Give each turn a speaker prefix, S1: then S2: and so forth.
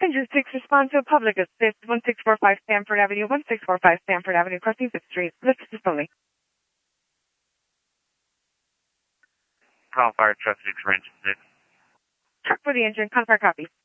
S1: Engine 6, respond to a public assist, 1645 Stamford Avenue, 1645 Stamford Avenue, crossing 5th Street. Let's assist only.
S2: Call fire truck 6 for engine 6.
S1: Truck for the engine, confirm copy.